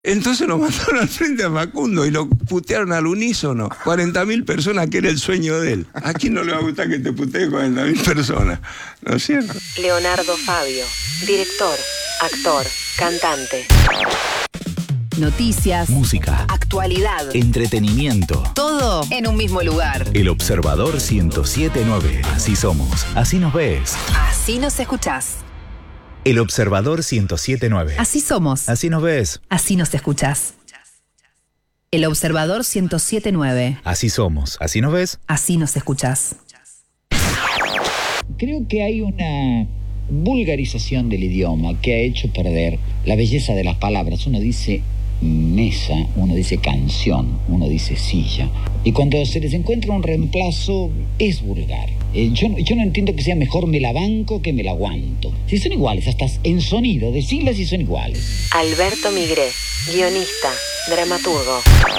Entonces lo mandaron al frente a Facundo y lo putearon al unísono. 40.000 personas, que era el sueño de él. ¿A quién no le va a gustar que te putee 40.000 personas? ¿No es cierto? Leonardo Fabio, director, actor, cantante. Noticias, música, actualidad, entretenimiento. Todo en un mismo lugar. El Observador 107.9. Así somos, así nos ves. Así nos escuchás. El Observador 107.9. Así somos. Así nos ves. Así nos escuchás. El Observador 107.9. Así somos, así nos ves. Así nos escuchás. Creo que hay una vulgarización del idioma que ha hecho perder la belleza de las palabras. Uno dice mesa, uno dice canción, uno dice silla. Y cuando se les encuentra un reemplazo, es vulgar. Yo no entiendo que sea mejor me la banco que me la aguanto. Si son iguales, hasta en sonido, decirles si son iguales. Alberto Migré, guionista, dramaturgo.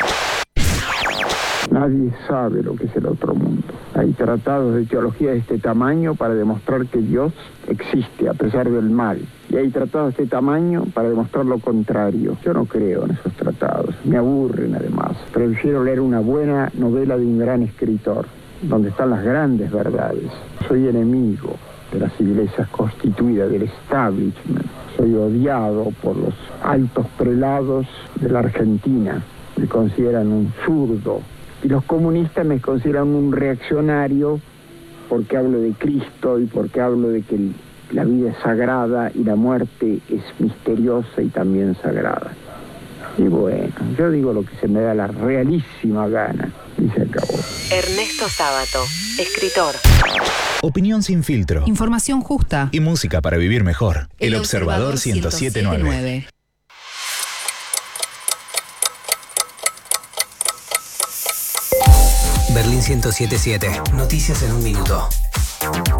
Nadie sabe lo que es el otro mundo. Hay tratados de teología de este tamaño para demostrar que Dios existe a pesar del mal. Y hay tratados de este tamaño para demostrar lo contrario. Yo no creo en esos tratados. Me aburren además. Prefiero leer una buena novela de un gran escritor, donde están las grandes verdades. Soy enemigo de las iglesias constituidas, del establishment. Soy odiado por los altos prelados de la Argentina. Me consideran un zurdo. Y los comunistas me consideran un reaccionario porque hablo de Cristo y porque hablo de que la vida es sagrada y la muerte es misteriosa y también sagrada. Y bueno, yo digo lo que se me da la realísima gana y se acabó. Ernesto Sábato, escritor. Opinión sin filtro. Información justa. Y música para vivir mejor. El Observador 107.9. Berlín 107.7. Noticias en un minuto.